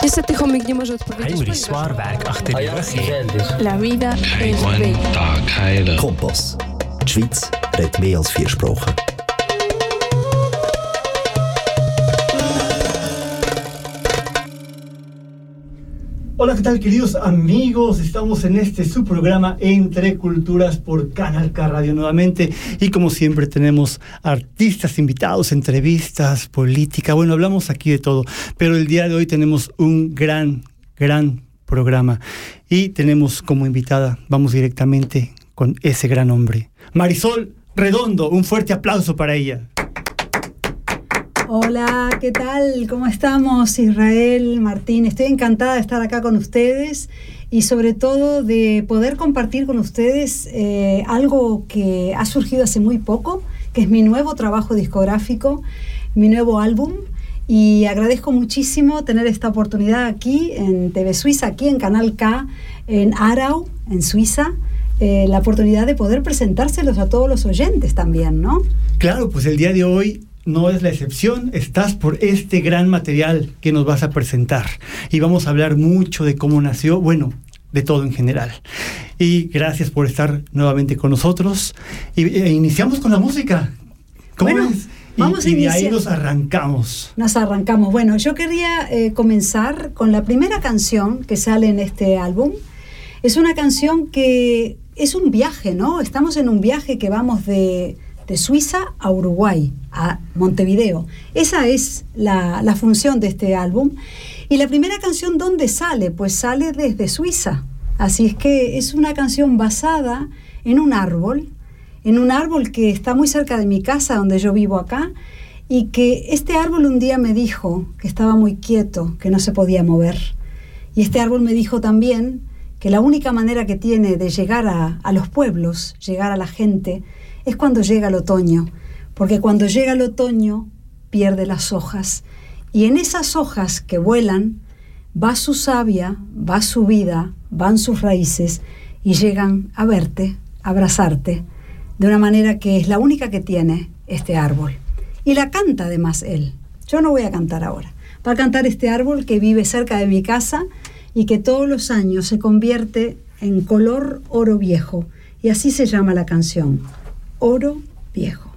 Heinrich Swarberg, La vida es bella. Kompass. Die Schweiz redet mehr als 4 Sprachen. Hola, ¿qué tal, queridos amigos? Estamos en este su programa Entre Culturas por Canal K Radio nuevamente, y como siempre tenemos artistas invitados, entrevistas, política, bueno, hablamos aquí de todo, pero el día de hoy tenemos un gran programa y tenemos como invitada, vamos directamente con ese gran hombre, Marisol Redondo. Un fuerte aplauso para ella. Hola, ¿qué tal? ¿Cómo estamos? Israel, Martín, estoy encantada de estar acá con ustedes y sobre todo de poder compartir con ustedes algo que ha surgido hace muy poco, que es mi nuevo trabajo discográfico, mi nuevo álbum, y agradezco muchísimo tener esta oportunidad aquí en TV Suiza, aquí en Canal K, en Aarau, en Suiza, la oportunidad de poder presentárselos a todos los oyentes también, ¿no? Claro, pues el día de hoy no es la excepción, estás por este gran material que nos vas a presentar y vamos a hablar mucho de cómo nació, bueno, de todo en general. Y gracias por estar nuevamente con nosotros y iniciamos con la música. ¿Cómo ves? Vamos a iniciar. Y de ahí nos arrancamos. Bueno, yo quería comenzar con la primera canción que sale en este álbum. Es una canción que es un viaje, ¿no? Estamos en un viaje que vamos de Suiza a Uruguay, a Montevideo. Esa es la función de este álbum. Y la primera canción, ¿dónde sale? Pues sale desde Suiza. Así es que es una canción basada en un árbol que está muy cerca de mi casa, donde yo vivo acá, y que este árbol un día me dijo que estaba muy quieto, que no se podía mover. Y este árbol me dijo también que la única manera que tiene de llegar a los pueblos, llegar a la gente, es cuando llega el otoño, porque cuando llega el otoño pierde las hojas, y en esas hojas que vuelan va su savia, va su vida, van sus raíces y llegan a verte, a abrazarte, de una manera que es la única que tiene este árbol. Y la canta además él. Yo no voy a cantar ahora. Va a cantar este árbol que vive cerca de mi casa y que todos los años se convierte en color oro viejo, y así se llama la canción. Oro viejo.